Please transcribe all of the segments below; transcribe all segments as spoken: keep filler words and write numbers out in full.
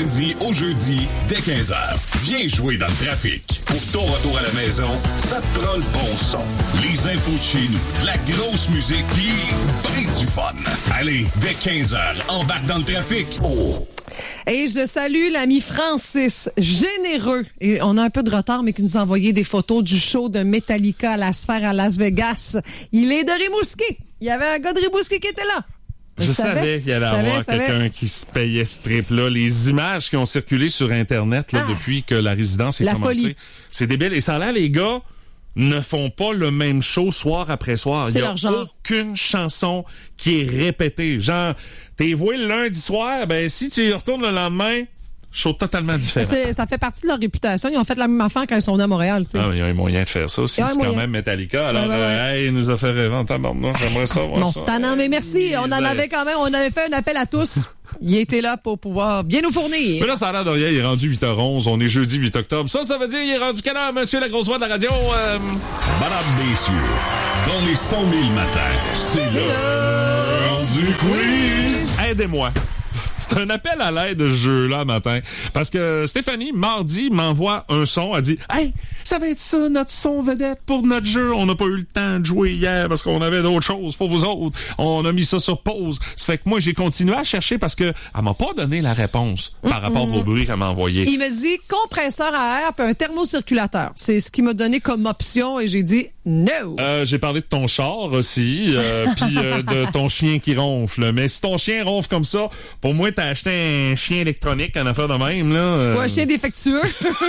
lundi au jeudi, dès quinze heures. Viens jouer dans le trafic. Pour ton retour à la maison, ça te prend le bon son. Les infos de chez nous, de la grosse musique, pis ben du fun. Allez, dès quinze heures, embarque dans le trafic. Oh! Et je salue l'ami Francis, généreux. Et on a un peu de retard, mais qui nous a envoyé des photos du show de Metallica à la Sphère à Las Vegas. Il est de Rimouski. Il y avait un gars de Rimouski qui était là. Je, je savais, savais qu'il y allait y avoir savais. quelqu'un qui se payait ce trip-là. Les images qui ont circulé sur Internet là, ah, depuis que la résidence est la commencée, folie. C'est débile. Et ça a l'air, les gars ne font pas le même show soir après soir. C'est Il n'y a aucune chanson qui est répétée. Genre, t'es voué le lundi soir, ben si tu y retournes le lendemain, show totalement différent. C'est, ça fait partie de leur réputation. Ils ont fait la même affaire quand ils sont venus à Montréal. Tu sais. Ah, il y a un moyen de faire ça aussi. C'est moyen. Quand même Metallica. Alors, ouais, ouais, ouais. Euh, hey, il nous a fait rêver en tabarnak. J'aimerais ça, moi, non, ça. Non, mais merci. On en avait quand même, on avait fait un appel à tous. Il était là pour pouvoir bien nous fournir. Mais là, ça a l'air de rien. Il est rendu huit heures onze. On est jeudi huit octobre. Ça, ça veut dire il est rendu quelle heure, monsieur la grosse voix de la radio? Euh... Madame, messieurs, dans les cent mille matins, c'est l'heure du quiz. Aidez-moi. C'est un appel à l'aide de ce jeu-là matin. Parce que Stéphanie, mardi, m'envoie un son. Elle dit « Hey, ça va être ça, notre son vedette pour notre jeu. On n'a pas eu le temps de jouer hier parce qu'on avait d'autres choses pour vous autres. On a mis ça sur pause. » Ça fait que moi, j'ai continué à chercher parce que elle m'a pas donné la réponse par rapport mm-hmm. au bruit qu'elle m'a envoyé. Il me dit compresseur à air puis un thermocirculateur. C'est ce qu'il m'a donné comme option et j'ai dit « No! Euh, » J'ai parlé de ton char aussi, euh, puis euh, de ton chien qui ronfle. Mais si ton chien ronfle comme ça, pour moi, t'as acheté un chien électronique en affaire de même, là. Euh... Ou un chien défectueux.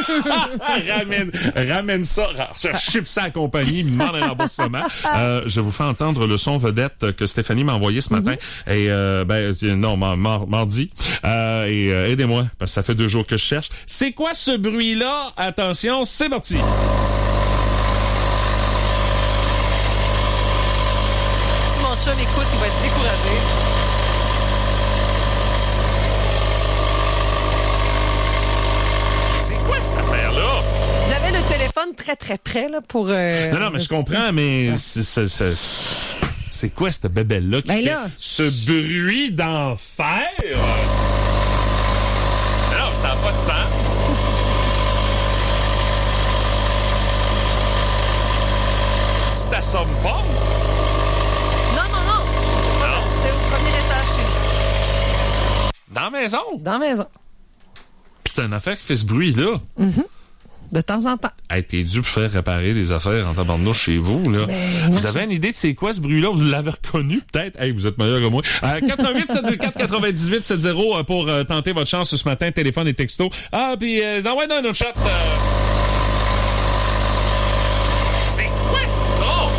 ramène, ramène ça, chip ça à la compagnie, me demande un remboursement. Euh, je vous fais entendre le son vedette que Stéphanie m'a envoyé ce matin. Mm-hmm. Et, euh, ben, non, mar- mardi. Euh, et euh, aidez-moi, parce que ça fait deux jours que je cherche. C'est quoi ce bruit-là? Attention, c'est parti. Si mon chum écoute, il va être découragé. J'avais le téléphone très, très près là, pour... Euh, non, non, mais je comprends, mais c'est, c'est, c'est, c'est quoi cette bébelle-là qui ben là, fait ce bruit d'enfer? Non, ça n'a pas de sens. Si t'assommes pas... Non, non, non. J'étais, pas non. Là, j'étais au premier étage chez nous. Dans la maison? Dans la maison. Puis t'as une affaire qui fait ce bruit-là? Mm-hmm. De temps en temps. Hey, t'es dû pour faire réparer des affaires en tabarnouche chez vous, là. Mais vous avez une idée de c'est quoi ce bruit-là? Vous l'avez reconnu, peut-être? Hey, vous êtes meilleur que moi. Euh, quatre un huit sept deux quatre quatre-vingt-dix-huit soixante pour euh, tenter votre chance ce matin, téléphone et texto. Ah, puis euh, envoyez dans notre chat. Euh... C'est quoi ça?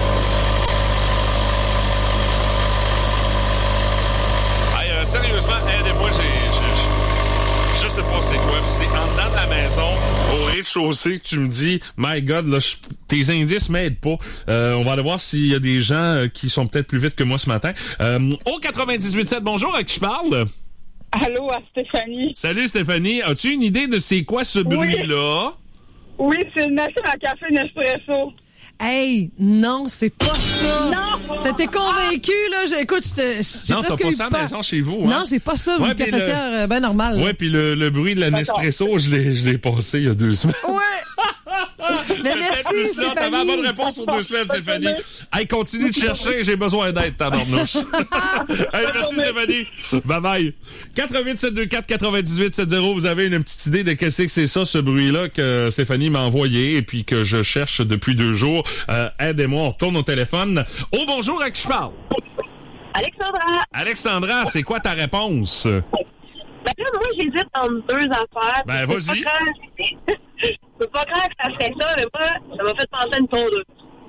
Hey, euh, sérieusement, aidez-moi, j'ai... Je sais pas c'est quoi, pis c'est en dedans de la maison, au rez-de-chaussée, que tu me dis, my God, là, je, tes indices m'aident pas. Euh, on va aller voir s'il y a des gens euh, qui sont peut-être plus vite que moi ce matin. Euh, au quatre-vingt-dix-huit sept, bonjour, à qui je parle? Allô, à Stéphanie. Salut Stéphanie, as-tu une idée de c'est quoi ce bruit-là? Oui, c'est une machine à café Nespresso. Hey, non, c'est pas ça. Non! T'étais convaincu, là. J'écoute, j'ai Non, t'as pas ça à la maison chez vous, hein? Non, j'ai pas ça, ouais, une cafetière le... ben normale. Ouais, puis le, le bruit de la Nespresso, je l'ai, je l'ai passé il y a deux semaines. Ouais! Mais merci, Stéphanie. T'avais la bonne réponse pour deux semaines, Stéphanie. Hey, continue de chercher, j'ai besoin d'aide, tabarnouche. Hey, merci, Stéphanie. Bye-bye. quatre huit sept deux quatre quatre-vingt-dix-huit soixante, vous avez une petite idée de qu'est-ce que c'est ça, ce bruit-là que Stéphanie m'a envoyé et puis que je cherche depuis deux jours. Euh, aidez-moi, on retourne au téléphone. Oh, bonjour, à qui je parle? Alexandra. Alexandra, c'est quoi ta réponse? Ben là, moi, j'hésite entre deux affaires. Ben, vas-y. Je peux pas croire que ça ferait ça, mais moi, ça m'a fait penser à une tondeuse.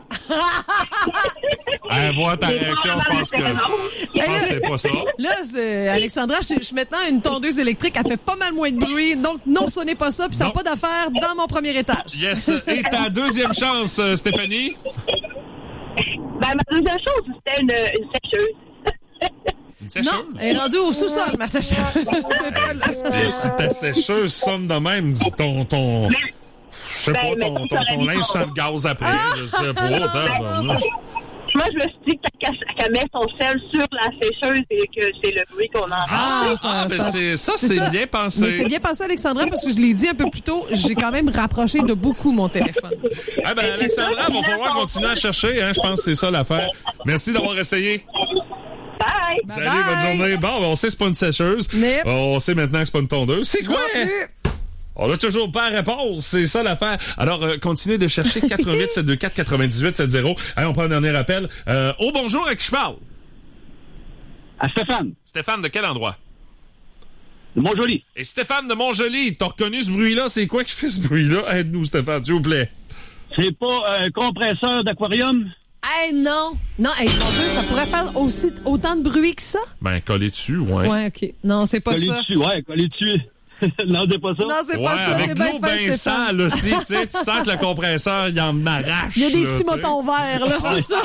Hey, voir ta réaction, je pense que je pense que c'est pas ça. Là, c'est, Alexandra, je, je suis maintenant une tondeuse électrique, elle fait pas mal moins de bruit, donc non, ce n'est pas ça, puis ça n'a pas d'affaire dans mon premier étage. Yes. Et ta deuxième chance, Stéphanie? Ben, ma deuxième chose, c'était une, une sécheuse. Une sécheuse? Non, elle est rendue au sous-sol, ma sécheuse. Et si ta sécheuse sonne de même, ton... ton... Je sais Ben, pas, ton, ton, ton linge sent le gaz après. Ah! Je sais pas. Ben, Moi, je me suis dit que qu'elle, qu'elle met son sel sur la sécheuse et que c'est le bruit qu'on entend. Ah, ça- ah, ben ça- c'est, ça, c'est c'est ça. bien pensé. Mais c'est bien pensé, Alexandra, parce que je l'ai dit un peu plus tôt, j'ai quand même rapproché de beaucoup mon téléphone. Ah ben, Alexandra, il va falloir continuer à chercher, hein. Je pense que c'est ça l'affaire. Merci d'avoir essayé. Bye! Bye Salut, bye. bonne journée. Bon, ben, on sait que c'est pas une sécheuse. Mais- On sait maintenant que c'est pas une tondeuse. C'est quoi? Non plus. On a toujours pas la réponse, c'est ça l'affaire. Alors, euh, continuez de chercher quatre huit sept deux quatre quatre-vingt-dix-huit soixante. Allez, on prend un dernier appel. Euh, oh, bonjour, à qui je parle? À Stéphane, Stéphane, de quel endroit? de Montjoli. Et Stéphane de Montjoli, t'as reconnu ce bruit-là? C'est quoi qui fait ce bruit-là? Aide-nous, Stéphane, s'il vous plaît. C'est pas un compresseur d'aquarium? Hey, non. Non, hey, mon Dieu, ça pourrait faire aussi autant de bruit que ça? Ben, collez dessus, ouais. Ouais, OK. Non, c'est pas Collé ça. dessus, ouais, collé dessus. non, c'est pas ça. Non, c'est Ouais, pas ça. avec C'est bien l'eau fait, bien Stéphane. sale aussi, tu sais, tu sens que le compresseur, il en arrache. Il y a des là, petits tu sais. motons verts, là, c'est ça.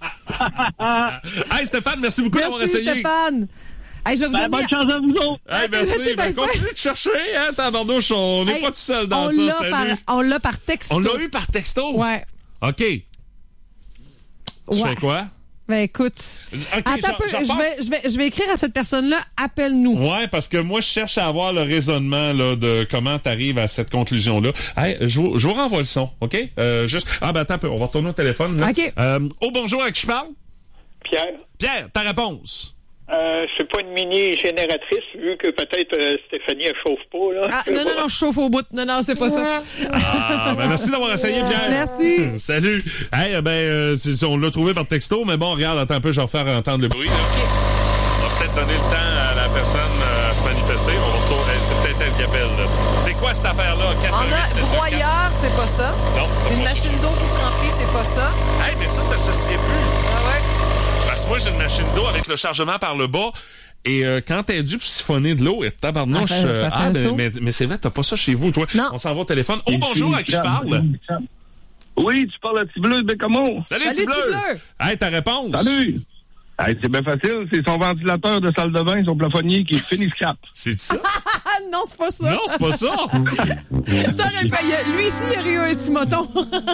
Hey, Stéphane, merci beaucoup d'avoir Merci, essayé. Stéphane. Hey, je vais vous Ben, donner... bonne chance à vous autres. Hey, merci. T'es Ben, bien continue de chercher, hein, tabarnouche. On n'est Hey, pas tout seul dans on ça. l'a Salut. par, on l'a par texto. On l'a eu par texto? Ouais. OK. Tu Ouais. fais quoi? Ben, écoute. OK, Attends un j'en- peu, j'en je passe. vais, je, vais, je vais écrire à cette personne-là, appelle-nous. Ouais, parce que moi, je cherche à avoir le raisonnement là, de comment t'arrives à cette conclusion-là. Hey, je vous, je vous renvoie le son, OK? Euh, juste. Ah, ben attends un peu, on va retourner au téléphone. Là. OK. Euh, oh, bonjour, à qui je parle? Pierre, Pierre, ta réponse. euh, c'est pas une mini-génératrice, vu que peut-être euh, Stéphanie, elle chauffe pas, là. Ah, non, non, non, je chauffe au bout. Non, non, c'est pas ça. Ah, ben merci d'avoir essayé, Pierre. Merci. Salut. Hey, ben, euh, c'est- on l'a trouvé par texto, mais bon, regarde, attends un peu, je vais refaire entendre le bruit. Là. On va peut-être donner le temps à la personne euh, à se manifester. On va retourner. C'est peut-être elle qui appelle. là. C'est quoi cette affaire-là? On quatre huit a sept deux quatre. broyeur, c'est pas ça. Non, pas Une ça. machine d'eau qui se remplit, c'est pas ça. Hey, mais ça, ça se serait plus. Ah ouais. Parce que moi, j'ai une machine d'eau avec le chargement par le bas. Et euh, quand elle est due pour siphonner de l'eau, et tabarnouche. Ça fait- ça euh, fait ah, un ben, saut. mais, mais c'est vrai, t'as pas ça chez vous, toi. Non. On s'en va au téléphone. Oh, bonjour, à qui je parle? Oui, tu parles à Tibleu de Bécamon. Salut, Salut, Tibleu. Tibleu. Hey, ta réponse? Salut. Hey, c'est bien facile, c'est son ventilateur de salle de bain, son plafonnier qui est fini scrap. C'est ça? Ah non, c'est pas ça. Non, c'est pas ça. Ça aurait pas- il y a- lui ici, il aurait eu un simoton.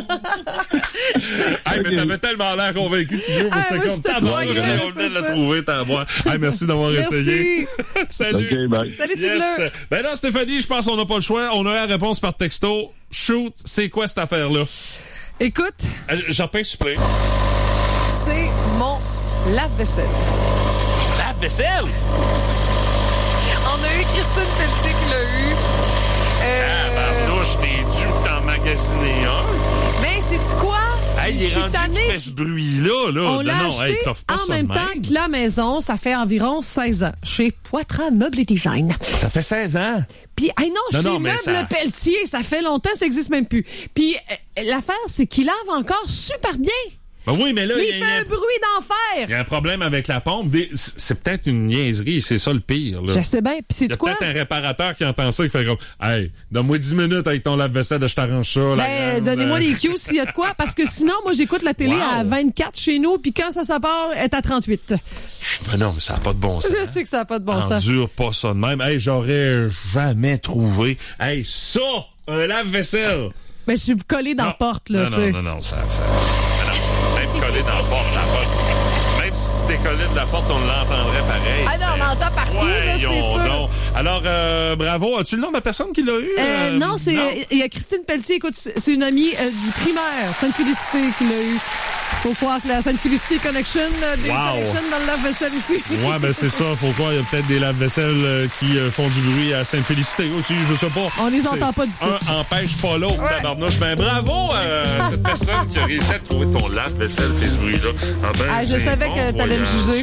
Hey, mais t'avais tellement l'air convaincu, tu veux, Ah, c'était moi, comme je te ta croyais, on venait de c'est la ça. trouver, t'as à boire. Hey, merci d'avoir essayé. Merci. Salut. OK, bye. Salut, Yes. Tibleu. Ben non, Stéphanie, je pense qu'on n'a pas le choix. On a la réponse par texto. Shoot, c'est quoi cette affaire-là? Écoute, Euh, J'en paye supplé. c'est mon lave-vaisselle. La vaisselle? On a eu Christine Pelletier qui l'a eu. Euh, Ah, barnouche, t'es dû t'en magasiner un. mais c'est-tu quoi? Hey, il Je est suis rendu tannée. qui fait ce bruit-là, là. On Non, l'a non, acheté hey, t'offres pas en ça même de temps que la maison. Ça fait environ seize ans. Chez Poitras Meubles et Design. Ça fait seize ans. Puis, hey non, Non, chez non, mais Meubles ça- Pelletier, ça fait longtemps, ça existe même plus. Puis, euh, l'affaire, c'est qu'il lave encore super bien. Ben oui, mais là, Mais il il y, a- il fait y a- un bruit d'enfer. il y a un problème avec la pompe. Des- C'est peut-être une niaiserie, c'est ça le pire, là. Je sais bien. Puis, Il y c'est a quoi? peut-être un réparateur qui entend ça, qui fait comme, hey, donne-moi dix minutes avec ton lave-vaisselle, je t'arrange ça. la Ben, grande. donnez-moi les cues s'il y a de quoi, parce que sinon, moi, j'écoute la télé Wow. à vingt-quatre chez nous, puis quand ça, ça part, elle est à trente-huit. Ben non, mais ça n'a pas de bon sens. Je sais que ça n'a pas de bon sens. Endure pas ça de même. Hey, j'aurais jamais trouvé. Hey, ça, un lave-vaisselle. Ben, je suis collé dans Non. la porte, là, non, tu sais. non, non, non, ça, ça... Ben non, même collé dans la porte, ça n'a pas... Même si c'était collé de la porte, on l'entendrait pareil. Ah non, on Mais l'entend partout, là, c'est voyons sûr. donc. Alors, euh, bravo. As-tu le nom de la personne qui l'a eu? Euh, Euh, non, c'est il y a Christine Pelletier, écoute, c'est c'est une amie euh, du primaire, Sainte-Félicité, qui l'a eu. Faut croire que la Sainte-Félicité Connection, euh, des Wow. connections dans le lave-vaisselle aussi. Ouais, ben c'est ça. Faut croire, il y a peut-être des lave-vaisselles euh, qui euh, font du bruit à Sainte-Félicité aussi, je sais pas. On les C'est- entend pas d'ici. Un empêche pas l'autre, tabarnouche. Ben bravo euh, cette personne qui a réussi à trouver ton lave-vaisselle fait ce bruit-là. Ah ben, Ah, je ben, savais bon que t'allais me voyage. juger.